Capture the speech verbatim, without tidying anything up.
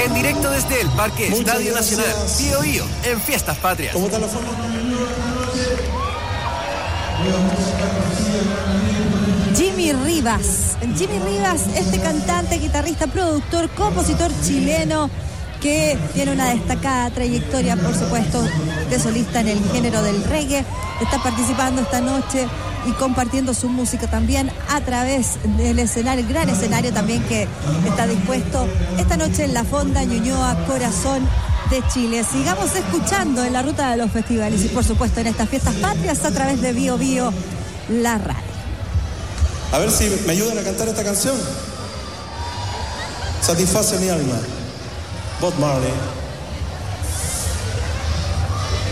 En directo desde el Parque Muchas Estadio gracias. Nacional, Bío Bío, en Fiestas Patrias. ¿Cómo está la forma? Jimmy Rivas. Jimmy Rivas, este cantante, guitarrista, productor, compositor chileno que tiene una destacada trayectoria, por supuesto, de solista en el género del reggae. Está participando esta noche y compartiendo su música también a través del escenario, el gran escenario también que está dispuesto esta noche en la Fonda Ñuñoa, corazón de Chile. Sigamos escuchando en la ruta de los festivales y por supuesto en estas Fiestas Patrias a través de Bío Bío, la radio. A ver si me ayudan a cantar esta canción. Satisface mi alma. Bob Marley.